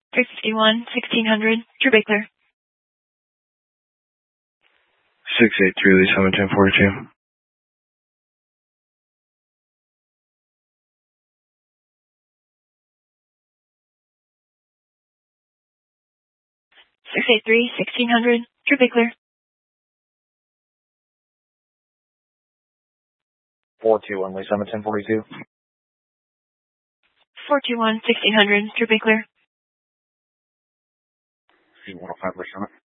351, 1600, True Bay Clear. 683, Lisa, 1042. 683, 1600, True Bay Clear. 421, Lisa, 1042. 421, 1600, True Bay Clear. 105%.